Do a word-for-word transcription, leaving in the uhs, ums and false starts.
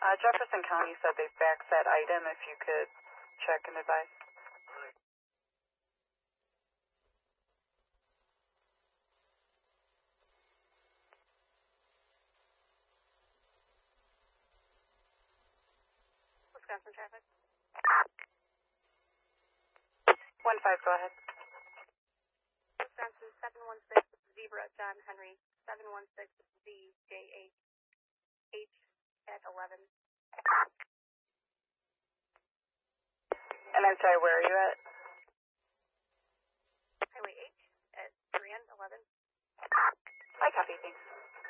Uh, Jefferson County said they faxed that item. If you could check and advise. Wisconsin traffic. One five, go ahead. Wisconsin seven one six Zebra John Henry seven one six Z J H H at eleven. And I'm sorry, where are